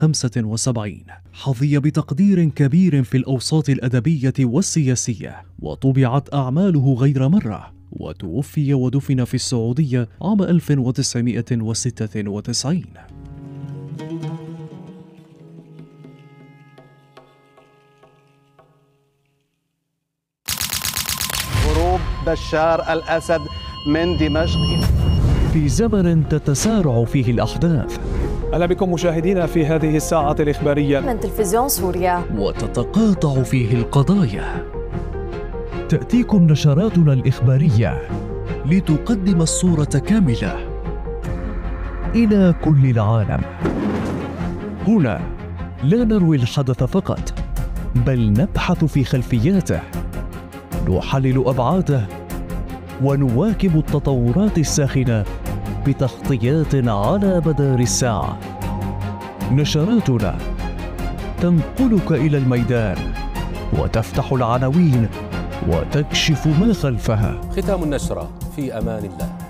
1975 حظي بتقدير كبير في الأوساط الأدبية والسياسية، وطبعت أعماله غير مرة، وتوفي ودفن في السعودية عام 1996. هروب بشار الأسد من دمشق. في زمن تتسارع فيه الأحداث، أهلا بكم مشاهدينا في هذه الساعة الإخبارية من تلفزيون سوريا، وتتقاطع فيه القضايا، تأتيكم نشراتنا الإخبارية لتقدم الصورة كاملة إلى كل العالم. هنا لا نروي الحدث فقط، بل نبحث في خلفياته، نحلل أبعاده، ونواكب التطورات الساخنة بتغطيات على مدار الساعة. نشراتنا تنقلك إلى الميدان، وتفتح العناوين، وتكشف ما خلفها. ختام النشرة، في أمان الله.